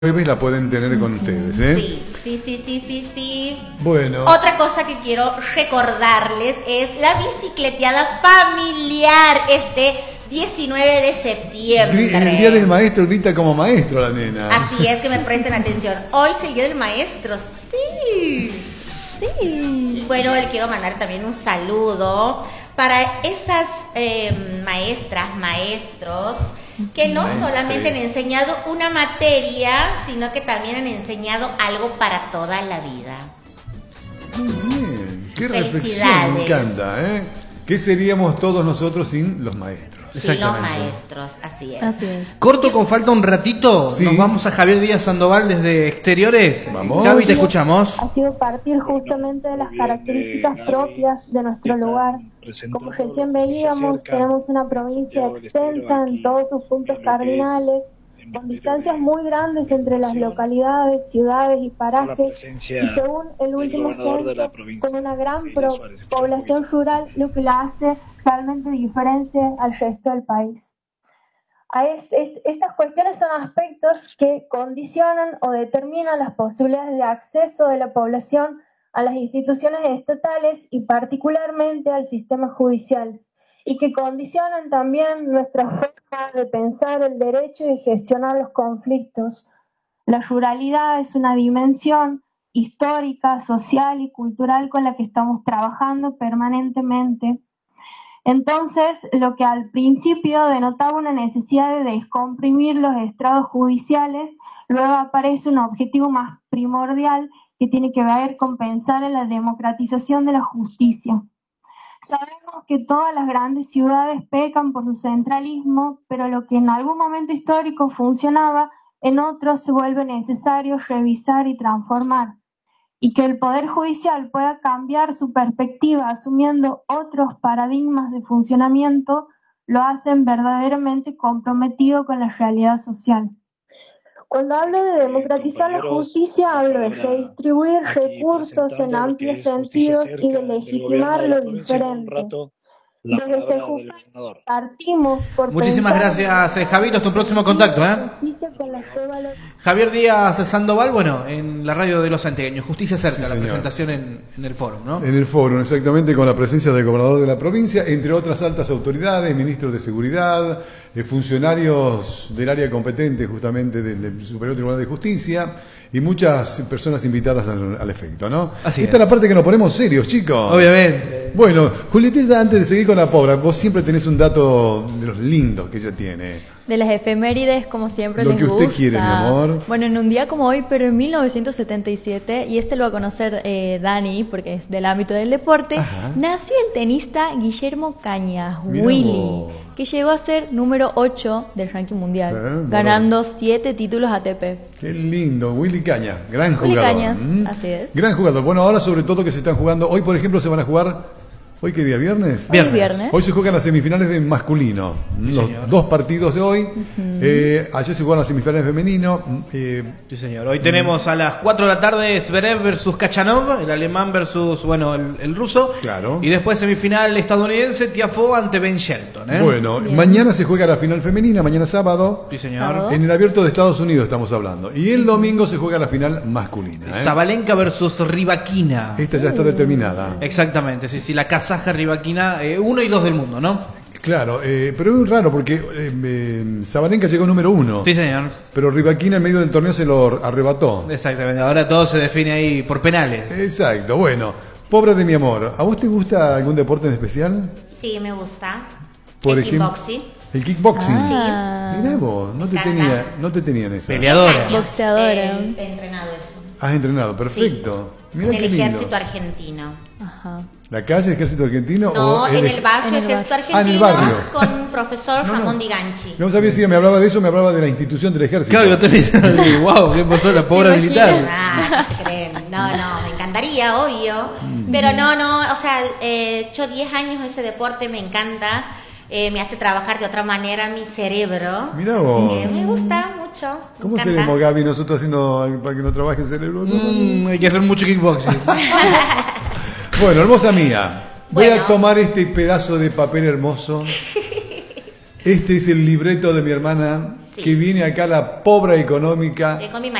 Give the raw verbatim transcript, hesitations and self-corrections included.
jueves la pueden tener con ustedes, ¿eh? Sí, sí, sí, sí, sí, sí. Bueno. Otra cosa que quiero recordarles es la bicicleteada familiar este diecinueve de septiembre. En el Día del Maestro grita como maestro la nena. Así es, que me presten atención. Hoy es el Día del Maestro, sí. Sí. Bueno, le quiero mandar también un saludo para esas eh, maestras, maestros, que no Maestre. solamente han enseñado una materia, sino que también han enseñado algo para toda la vida. Muy bien, qué reflexión, me encanta, ¿eh? ¿Qué seríamos todos nosotros sin los maestros? Sin los maestros, así es. Así es. Corto, con falta un ratito, sí. Nos vamos a Javier Díaz Sandoval desde Exteriores. Vamos. Javi, te escuchamos. Ha sido partir justamente de las características propias de nuestro lugar. Como recién veíamos, tenemos una provincia extensa en todos sus puntos cardinales, con distancias muy grandes entre las localidades, ciudades y parajes, y según el último censo, con una gran población rural, lo que la hace realmente diferente al resto del país. A es, es, estas cuestiones son aspectos que condicionan o determinan las posibilidades de acceso de la población a las instituciones estatales y particularmente al sistema judicial, y que condicionan también nuestra forma de pensar el derecho y gestionar los conflictos. La ruralidad es una dimensión histórica, social y cultural con la que estamos trabajando permanentemente. Entonces, lo que al principio denotaba una necesidad de descomprimir los estrados judiciales, luego aparece un objetivo más primordial que tiene que ver con pensar en la democratización de la justicia. Sabemos que todas las grandes ciudades pecan por su centralismo, pero lo que en algún momento histórico funcionaba, en otros se vuelve necesario revisar y transformar. Y que el Poder Judicial pueda cambiar su perspectiva asumiendo otros paradigmas de funcionamiento, lo hacen verdaderamente comprometido con la realidad social. Cuando hablo de democratizar la justicia, hablo de redistribuir recursos en amplios sentidos y de legitimar lo diferente. Desde Sejupa partimos por Muchísimas gracias, eh, Javier. Hasta un próximo contacto, ¿eh? Javier Díaz Sandoval, bueno, en la radio de Los Santiagueños. Justicia cerca, sí, la presentación en, en el foro, ¿no? En el foro, exactamente, con la presencia del gobernador de la provincia, entre otras altas autoridades, ministros de seguridad, eh, funcionarios del área competente justamente del, del Superior Tribunal de Justicia y muchas personas invitadas al, al efecto, ¿no? Así Esta es la parte que nos ponemos serios, chicos. Obviamente. Bueno, Julietita, antes de seguir con la pobre, vos siempre tenés un dato de los lindos que ella tiene. De las efemérides, como siempre, Lo les que usted gusta. quiere, mi amor. Bueno, en un día como hoy, pero en mil novecientos setenta y siete, y este lo va a conocer eh, Dani, porque es del ámbito del deporte, Ajá. nació el tenista Guillermo Cañas, Mirá Willy, vos. que llegó a ser número ocho del ranking mundial, eh, ganando siete títulos A T P. Qué lindo, Willy Cañas, gran Willy jugador. Cañas, ¿Mm? así es. Gran jugador. Bueno, ahora sobre todo que se están jugando, hoy por ejemplo se van a jugar... ¿Hoy qué día? ¿Viernes? Hoy viernes. viernes. Hoy se juegan las semifinales de masculino. Sí, los señor. dos partidos de hoy. Uh-huh. eh, ayer se jugaron las semifinales de femenino. Eh, sí, señor. Hoy tenemos a las cuatro de la tarde Zverev versus Kachanov, el alemán versus, bueno, el, el ruso. Claro. Y después semifinal estadounidense, Tiafoe ante Ben Shelton, ¿eh? Bueno, Bien. mañana se juega la final femenina, mañana sábado. Sí, señor. Sábado. En el Abierto de Estados Unidos estamos hablando. Y el domingo se juega la final masculina. ¿eh? Zabalenka versus Rybakina. Esta ya está determinada. Exactamente, sí, sí, la kazaja Rybakina. Eh, uno y dos del mundo, ¿no? Claro, eh, pero es muy raro porque eh, eh, Zabalenka llegó número uno. Sí, señor. Pero Rybakina en medio del torneo se lo arrebató. Exactamente, ahora todo se define ahí por penales. Exacto, bueno. Pobre de mi amor, ¿a vos te gusta algún deporte en especial? Sí, me gusta. Por el ejemplo, kickboxing. El kickboxing. Ah. Mirá vos, no te Me encanta. tenía, no te tenían eso. Peleadora. Años, Boxeadora. eh, He entrenado eso. Has entrenado, perfecto. Sí. Mirá en qué el lindo. ejército argentino. Ajá. ¿La calle Ejército Argentino? No, o en el barrio en el ejército bar- argentino Ah, en el barrio. con un profesor No, no. Ramón Di Ganchi. No sabía si me hablaba de eso, me hablaba de la institución del ejército. Claro, yo también. Wow, ¿qué pasó? La pobre ¿Se militar. imaginan? Ah, no se creen. No, no, me encantaría, obvio. Pero no, no, o sea, eh, he hecho diez años ese deporte, me encanta. Eh, me hace trabajar de otra manera mi cerebro. Mirá vos. Eh, me gusta mucho. me ¿Cómo encanta. seremos, Gaby, nosotros haciendo para que no trabaje el cerebro? Mm, hay que hacer mucho kickboxing. Bueno, hermosa mía, voy Bueno. a tomar este pedazo de papel hermoso. Este es el libreto de mi hermana sí. que viene acá la pobre económica. Eh, con mi